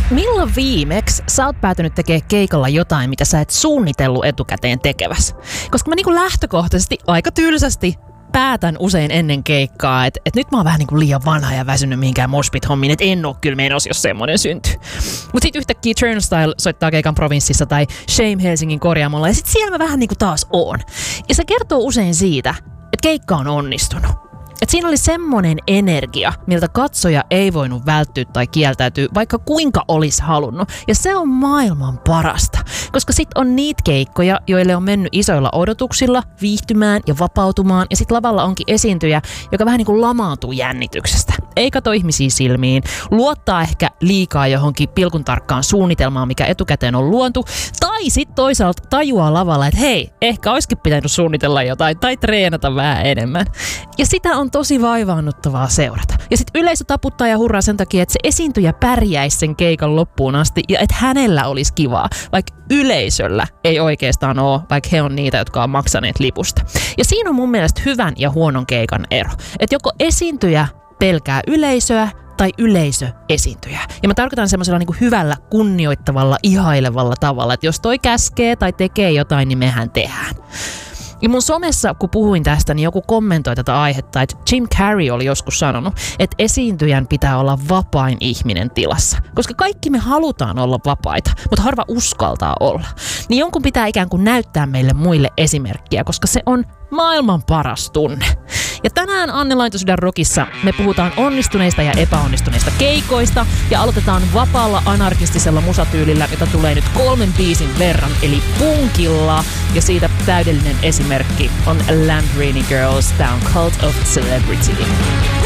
Milloin viimeksi sä oot päätynyt tekemään keikalla jotain, mitä sä et suunnitellut etukäteen tekeväs? Koska mä niinku lähtökohtaisesti aika tylsästi päätän usein ennen keikkaa, että nyt mä oon vähän niinku liian vanha ja väsynyt mihinkään moshpit-hommiin, että en oo kyllä menossa, jos semmonen syntyy. Mut sit yhtäkkiä Turnstile soittaa keikan Provinssissa tai Shame Helsingin korjaamolla ja sit siellä mä vähän niinku taas oon. Ja se kertoo usein siitä, että keikka on onnistunut. Et siinä oli semmonen energia, miltä katsoja ei voinut välttyä tai kieltäytyä, vaikka kuinka olisi halunnut. Ja se on maailman parasta, koska sit on niitä keikkoja, joille on mennyt isoilla odotuksilla viihtymään ja vapautumaan. Ja sit lavalla onkin esiintyjä, joka vähän niin kuin lamaantuu jännityksestä. Ei kato ihmisiä silmiin, luottaa ehkä liikaa johonkin pilkun tarkkaan suunnitelmaan, mikä etukäteen on luontu. Tai sit toisaalta tajuaa lavalla, että hei, ehkä olisikin pitänyt suunnitella jotain tai treenata vähän enemmän. Ja sitä on tosi vaivaannuttavaa seurata. Ja sit yleisö taputtaa ja hurraa sen takia, että se esiintyjä pärjäisi sen keikan loppuun asti ja että hänellä olisi kivaa, vaikka yleisöllä ei oikeastaan ole, vaikka he on niitä, jotka on maksaneet lipusta. Ja siinä on mun mielestä hyvän ja huonon keikan ero. Että joko esiintyjä pelkää yleisöä tai yleisö esiintyjä. Ja mä tarkoitan semmoisella niin kuin hyvällä, kunnioittavalla, ihailevalla tavalla, että jos toi käskee tai tekee jotain, niin mehän tehdään. Ja mun somessa, kun puhuin tästä, niin joku kommentoi tätä aihetta, että Jim Carrey oli joskus sanonut, että esiintyjän pitää olla vapain ihminen tilassa. Koska kaikki me halutaan olla vapaita, mutta harva uskaltaa olla. Niin jonkun pitää ikään kuin näyttää meille muille esimerkkiä, koska se on maailman paras tunne. Ja tänään Anne Laintosydän Rockissa me puhutaan onnistuneista ja epäonnistuneista keikoista ja aloitetaan vapaalla anarkistisella musatyylillä, jota tulee nyt 3 biisin verran, eli punkilla. Ja siitä täydellinen esimerkki on Lamborghini Girls Down Cult of Celebrity.